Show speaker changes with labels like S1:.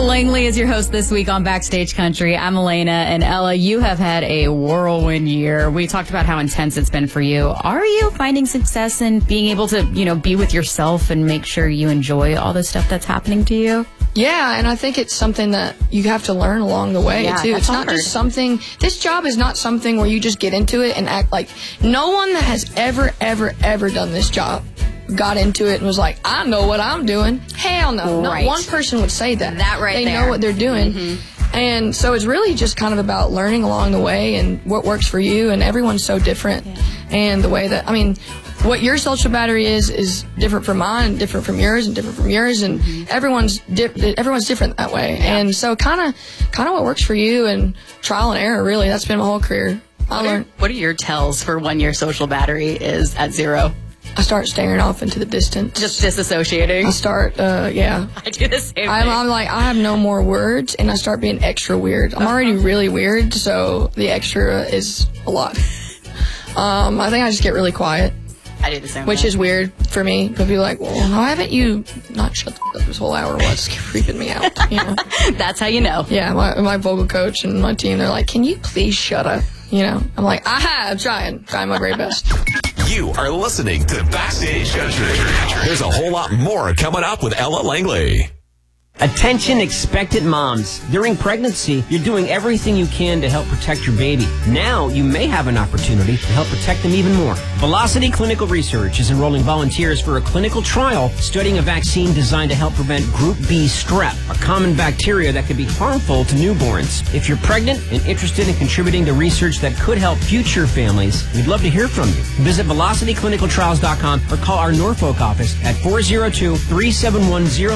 S1: Langley is your host this week on Backstage Country. I'm Elena, and Ella, you have had a whirlwind year. We talked about how intense it's been for you. Are you finding success in being able to, be with yourself and make sure you enjoy all the stuff that's happening to you?
S2: Yeah, and I think it's something that you have to learn along the way, too. It's not just something, this job is not something where you just get into it and act like, no one that has ever done this job got into it and was like, I know what I'm doing. Hell no.
S1: Right.
S2: Not one person would say that.
S1: They
S2: know what they're doing.
S1: Mm-hmm.
S2: And so it's really just kind of about learning along the way and what works for you, and everyone's so different. Yeah. And the way that, what your social battery is different from mine, and different from yours, and different from yours, and everyone's different that way. Yeah. And so kind of what works for you, and trial and error, really. That's been my whole career.
S1: What are your tells for when your social battery is at zero?
S2: I start staring off into the distance.
S1: Just disassociating?
S2: I start, yeah.
S1: I do the same thing.
S2: I'm like, I have no more words, and I start being extra weird. I'm already really weird, so the extra is a lot. I think I just get really quiet.
S1: I do the same
S2: Which is weird for me, but people are like, well, how haven't you not shut the up this whole hour? What's freaking me out,
S1: That's how you know.
S2: Yeah, my vocal coach and my team, they're like, can you please shut up? I'm like, I'm trying my very best.
S3: You are listening to Backstage Country. There's a whole lot more coming up with Ella Langley.
S4: Attention expectant moms. During pregnancy, you're doing everything you can to help protect your baby. Now, you may have an opportunity to help protect them even more. Velocity Clinical Research is enrolling volunteers for a clinical trial studying a vaccine designed to help prevent Group B strep, a common bacteria that can be harmful to newborns. If you're pregnant and interested in contributing to research that could help future families, we'd love to hear from you. Visit velocityclinicaltrials.com or call our Norfolk office at 402-371-0.